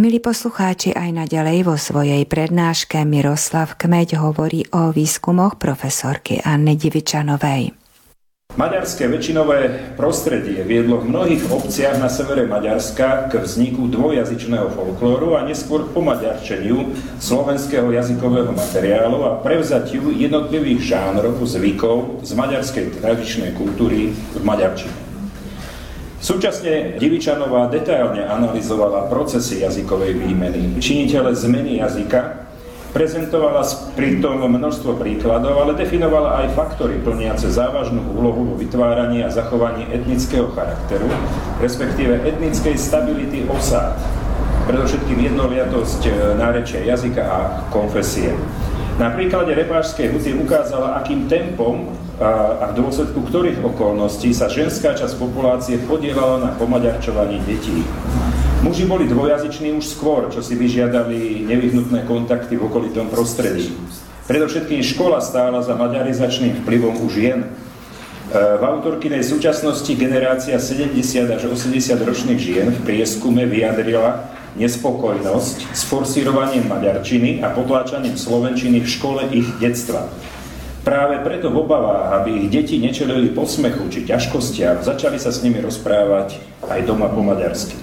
Milí poslucháči, aj naďalej vo svojej prednáške Miroslav Kmeď hovorí o výskumoch profesorky Anny Divičanovej. Maďarské väčšinové prostredie viedlo v mnohých obciach na severe Maďarska k vzniku dvojjazyčného folklóru a neskôr pomaďarčeniu slovenského jazykového materiálu a prevzatiu jednotlivých žánrov, zvykov z maďarskej tradičnej kultúry v maďarčine. Súčasne Divičanová detailne analyzovala procesy jazykovej výmeny, činitele zmeny jazyka, prezentovala pritom množstvo príkladov, ale definovala aj faktory plniace závažnú úlohu vo vytváraní a zachovaní etnického charakteru, respektíve etnickej stability osád, predovšetkým jednoliatosť nárečia jazyka a konfesie. Na príklade Repášskej huty ukázala, akým tempom a v dôsledku ktorých okolností sa ženská časť populácie podielala na pomaďarčovaní detí. Muži boli dvojazyční už skôr, čo si vyžiadali nevyhnutné kontakty v okolitom prostredí. Predovšetkým škola stála za maďarizačným vplyvom u žien. V autorkynej súčasnosti generácia 70 až 80 ročných žien v prieskume vyjadrila nespokojnosť s forsírovaním maďarčiny a potláčaním slovenčiny v škole ich detstva. Práve preto v obavách, aby ich deti nečelili posmechu či ťažkostiam, začali sa s nimi rozprávať aj doma po maďarsky.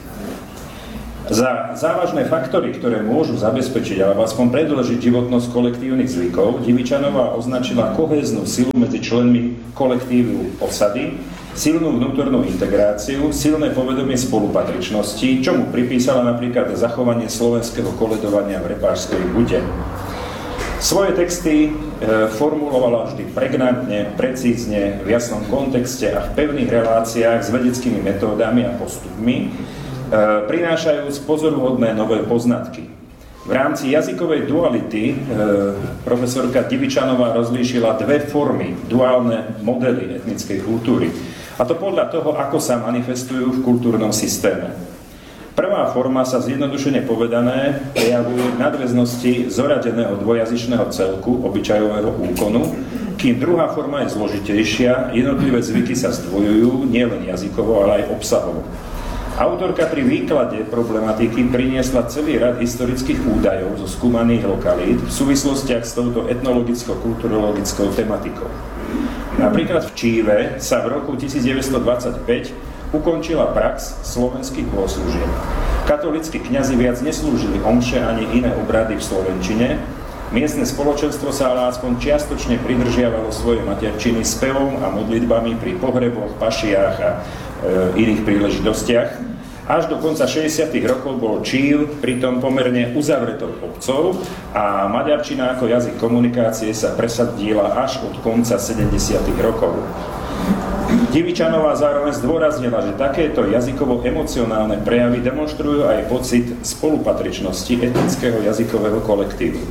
Za závažné faktory, ktoré môžu zabezpečiť alebo aspoň predĺžiť životnosť kolektívnych zvykov, Divičanová označila kohéznu silu medzi členmi kolektívu osady, silnú vnútornú integráciu, silné povedomie spolupatričnosti, čomu pripísala napríklad zachovanie slovenského koledovania v Repášskej hute. Svoje texty formulovala vždy pregnantne, precízne, v jasnom kontexte a v pevných reláciách s vedeckými metódami a postupmi, prinášajúc pozoruhodné nové poznatky. V rámci jazykovej duality profesorka Divičanová rozlíšila dve formy, duálne modely etnickej kultúry. A to podľa toho, ako sa manifestujú v kultúrnom systéme. Prvá forma sa zjednodušene povedané prejavuje v nadväznosti zoradeného dvojazyčného celku, obyčajového úkonu, kým druhá forma je zložitejšia, jednotlivé zvyky sa zdvojujú nielen jazykovo, ale aj obsahovo. Autorka pri výklade problematiky priniesla celý rad historických údajov zo skúmaných lokalít v súvislostiach s touto etnologicko-kulturologickou tematikou. Napríklad v Číve sa v roku 1925 ukončila prax slovenských bohoslúžieb. Katolícki kňazi viac neslúžili omše ani iné obrady v slovenčine. Miestne spoločenstvo sa ale aspoň čiastočne pridržiavalo svojej materčiny spevom a modlitbami pri pohreboch, pašiách a iných príležitostiach. Až do konca 60. rokov bol Čív pritom pomerne uzavretou obcov a maďarčina ako jazyk komunikácie sa presadila až od konca 70. rokov. Divičanová zároveň zdôraznila, že takéto jazykovo-emocionálne prejavy demonštrujú aj pocit spolupatričnosti etnického jazykového kolektívu.